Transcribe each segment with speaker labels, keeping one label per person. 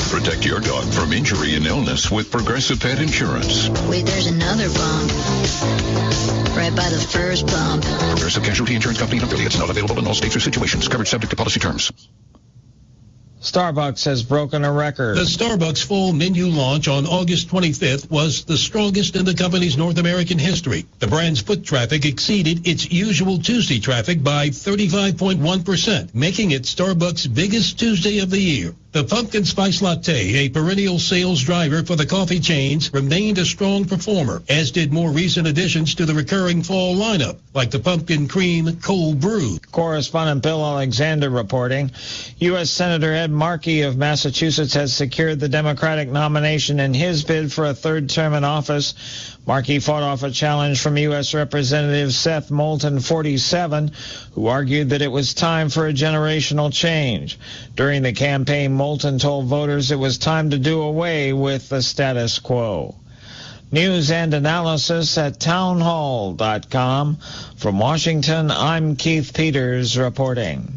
Speaker 1: Protect your dog from injury and illness with Progressive Pet Insurance.
Speaker 2: Wait, there's another bump. Right by the first bump.
Speaker 1: Progressive Casualty Insurance Company and affiliates. Not available in all states or situations. Coverage subject to policy terms.
Speaker 3: Starbucks has broken a record.
Speaker 4: The Starbucks fall menu launch on August 25th was the strongest in the company's North American history. The brand's foot traffic exceeded its usual Tuesday traffic by 35.1%, making it Starbucks' biggest Tuesday of the year. The pumpkin spice latte, a perennial sales driver for the coffee chains, remained a strong performer, as did more recent additions to the recurring fall lineup, like the pumpkin cream cold brew.
Speaker 3: Correspondent Bill Alexander reporting. U.S. Senator Ed Markey of Massachusetts has secured the Democratic nomination in his bid for a third term in office. Markey fought off a challenge from U.S. Representative Seth Moulton, 47, who argued that it was time for a generational change. During the campaign, Moulton told voters it was time to do away with the status quo. News and analysis at townhall.com. From Washington, I'm Keith Peters reporting.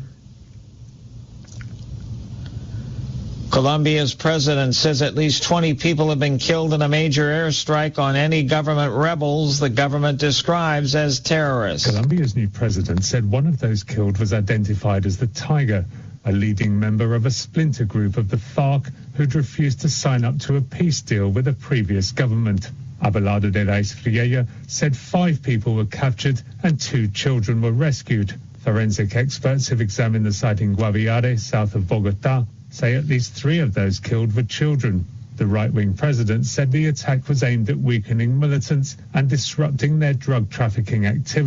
Speaker 3: Colombia's president says at least 20 people have been killed in a major airstrike on any government rebels the government describes as terrorists.
Speaker 5: Colombia's new president said one of those killed was identified as the Tiger, a leading member of a splinter group of the FARC who'd refused to sign up to a peace deal with a previous government. Abelardo de la Espriella said 5 people were captured and 2 children were rescued. Forensic experts have examined the site in Guaviare, south of Bogota, say at least 3 of those killed were children. The right-wing president said the attack was aimed at weakening militants and disrupting their drug trafficking activity.